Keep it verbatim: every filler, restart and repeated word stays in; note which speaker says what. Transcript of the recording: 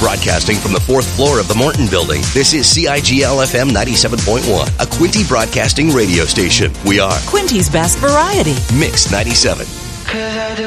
Speaker 1: Broadcasting from the fourth floor of the Morton Building, this is C I G L F M ninety-seven point one, a Quinty Broadcasting radio station. We are
Speaker 2: Quinty's best variety.
Speaker 1: Mix ninety-seven.